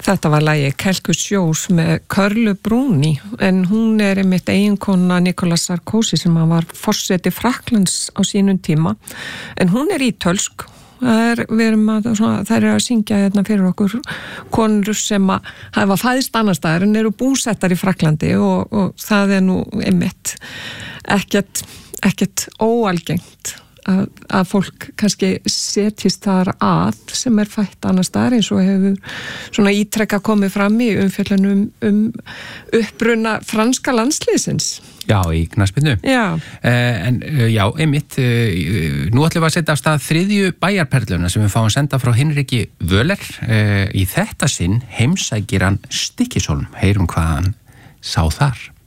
Þetta var lagið Kelku Sjós með Körlu Brúni en hún einmitt eiginkona Nicolas Sarkozy sem var forseti Frakklands á sínum tíma en hún ítölsk. Það er að syngja hérna fyrir okkur konur sem hafa fæðst annars staðar en eru búsettar í Frakklandi og það nú einmitt ekkert óalgengt að fólk kannski setjist þar að sem fætt annars staðar eins og hefur svona ítrekka komið fram í umfjöllunum uppruna franska landsliðsins. Já, í knattspyrnu. Já. Já, einmitt, nú ætlum við að setja af stað 3. bæjarperluna sem við fáum senda frá Hinriki Völler. Í þetta sinn heimsækir hann Stykkishólm. Heyrum hvað hann sá þar.